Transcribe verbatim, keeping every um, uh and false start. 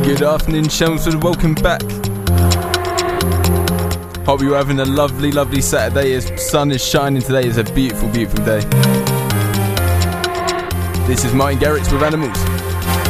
Good afternoon, Chelmsford. Welcome back. Hope you're having a lovely, lovely Saturday. The sun is shining today. It's a beautiful, beautiful day. This is Martin Garrix with Animals.